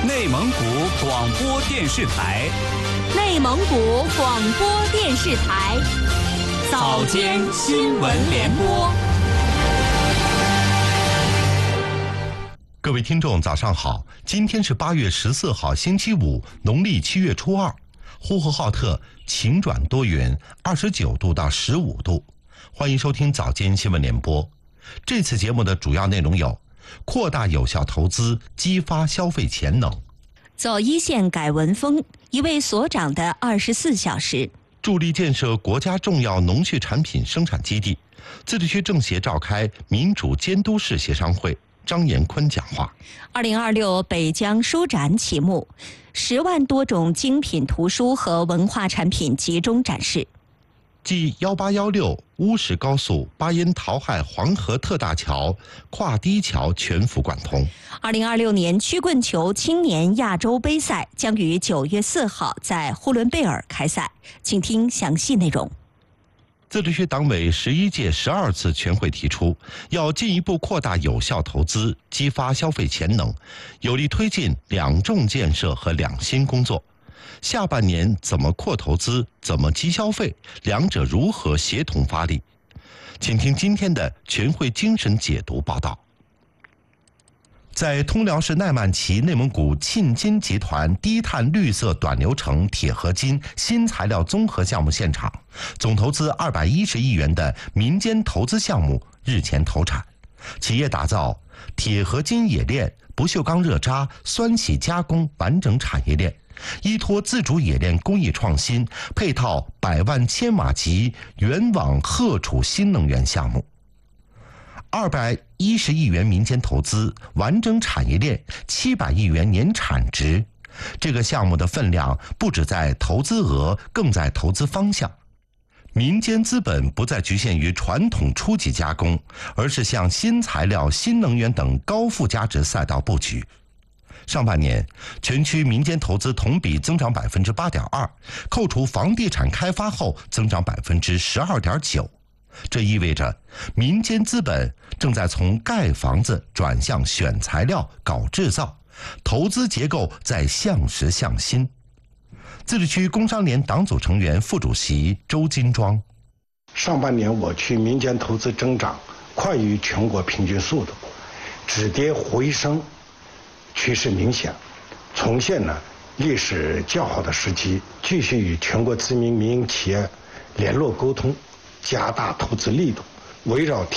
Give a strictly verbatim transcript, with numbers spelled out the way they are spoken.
内蒙古广播电视台， 内蒙古广播电视台， 早间新闻联播。 各位听众，早上好！今天是八月十四号，星期五，农历七月初二。呼和浩特晴转多云，二十九度到十五度。欢迎收听早间新闻联播。这次节目的主要内容有：扩大有效投资，激发消费潜能； 走一线改文风，一位所长的二十四小时； 助力建设国家重要农畜产品生产基地；自治区政协召开民主监督式协商会，张延坤讲话。 二零二六北疆书展启幕，十万多种精品图书和文化产品集中展示。 继幺八幺六乌石高速巴音桃海黄河特大桥跨堤桥全幅贯通。 二零二六年曲棍球青年亚洲杯赛将于九月四号在呼伦贝尔开赛，请听详细内容。 自治区党委十一届十二次全会提出，要进一步扩大有效投资，激发消费潜能，有力推进两重建设和两新工作。下半年怎么扩投资，怎么激消费，两者如何协同发力？请听今天的全会精神解读报道。在通辽市奈曼旗内蒙古沁金集团低碳绿色短流程铁合金新材料综合项目现场，总投资二百一十亿元的民间投资项目日前投产，企业打造铁合金冶炼、不锈钢热轧、酸洗加工完整产业链，依托自主冶炼工艺创新，配套百万千瓦级原网荷储新能源项目。二百一十亿元民间投资，完整产业链，七百亿元年产值。这个项目的分量不只在投资额，更在投资方向。民间资本不再局限于传统初级加工，而是向新材料、新能源等高附加值赛道布局。上半年，全区民间投资同比增长百分之八点二，扣除房地产开发后增长百分之十二点九。这意味着民间资本正在从盖房子转向选材料、搞制造，投资结构在向实向新。自治区工商联党组成员、副主席周金庄： 上半年我区民间投资增长快于全国平均速度，止跌回升趋势明显，重现了历史较好的时机，继续与全国知名民营企业联络沟通，加大投资力度，围绕